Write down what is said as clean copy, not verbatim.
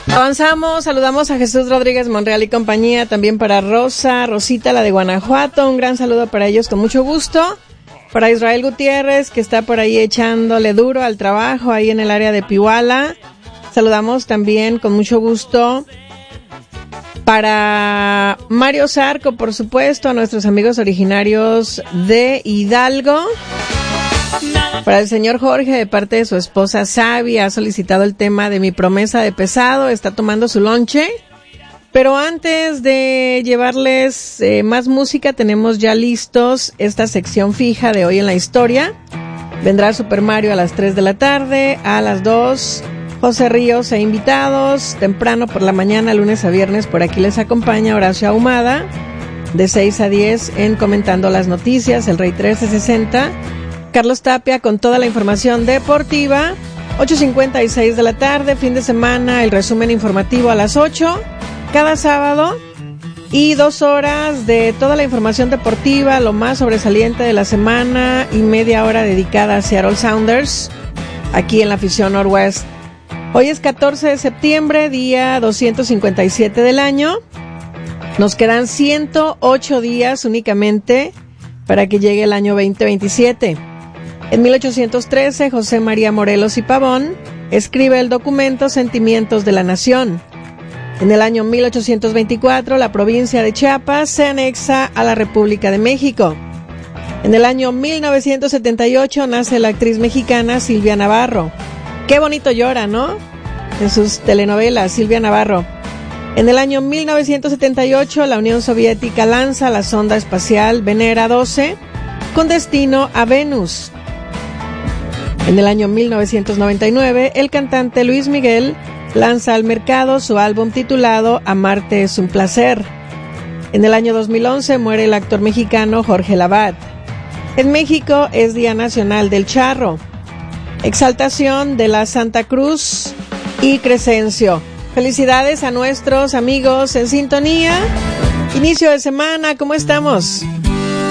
Avanzamos, saludamos a Jesús Rodríguez Monreal y compañía, también para Rosita, la de Guanajuato, un gran saludo para ellos con mucho gusto. Para Israel Gutiérrez, que está por ahí echándole duro al trabajo ahí en el área de Pihuala. Saludamos también con mucho gusto para Mario Zarco, por supuesto, a nuestros amigos originarios de Hidalgo. Para el señor Jorge, de parte de su esposa Sabi, ha solicitado el tema de Mi Promesa de Pesado, está tomando su lonche. Pero antes de llevarles más música, tenemos ya listos esta sección fija de Hoy en la Historia. Vendrá Super Mario a las 3 de la tarde, a las 2, José Ríos e invitados. Temprano por la mañana, lunes a viernes, por aquí les acompaña Horacio Ahumada, de 6 a 10 en Comentando las Noticias, el Rey 1360. Carlos Tapia con toda la información deportiva. 8:56 de la tarde, fin de semana, el resumen informativo a las 8, cada sábado. Y 2 horas de toda la información deportiva, lo más sobresaliente de la semana, y media hora dedicada a Seattle Sounders, aquí en la afición Northwest. Hoy es 14 de septiembre, día 257 del año. Nos quedan 108 días únicamente para que llegue el año 2027. En 1813, José María Morelos y Pavón escribe el documento Sentimientos de la Nación. En el año 1824, la provincia de Chiapas se anexa a la República de México. En el año 1978 nace la actriz mexicana Silvia Navarro. Qué bonito llora, ¿no? En sus telenovelas, Silvia Navarro. En el año 1978, la Unión Soviética lanza la sonda espacial Venera 12 con destino a Venus. En el año 1999, el cantante Luis Miguel lanza al mercado su álbum titulado Amarte es un placer. En el año 2011 muere el actor mexicano Jorge Lavat. En México es Día Nacional del Charro, Exaltación de la Santa Cruz y Crescencio. Felicidades a nuestros amigos en sintonía. Inicio de semana, ¿cómo estamos?